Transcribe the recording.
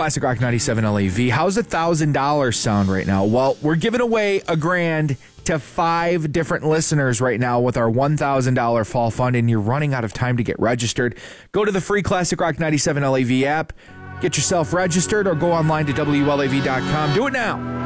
Classic Rock 97 LAV. How's $1,000 sound right now? Well, we're giving away $1,000 to 5 different listeners right now with our $1,000 fall fund, and you're running out of time to get registered. Go to the free Classic Rock 97 LAV app, get yourself registered, or go online to WLAV.com. Do it now.